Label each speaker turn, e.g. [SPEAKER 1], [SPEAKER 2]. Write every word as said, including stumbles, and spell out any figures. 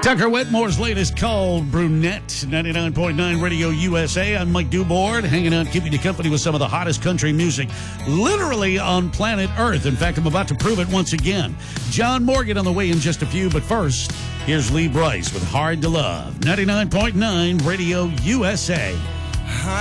[SPEAKER 1] Tucker Wetmore's latest called Brunette, ninety-nine point nine Radio U S A. I'm Mike Dubord, hanging out, keeping you company with some of the hottest country music literally on planet Earth. In fact, I'm about to prove it once again. John Morgan on the way in just a few, but first, here's Lee Brice with Hard to Love, ninety-nine point nine Radio U S A.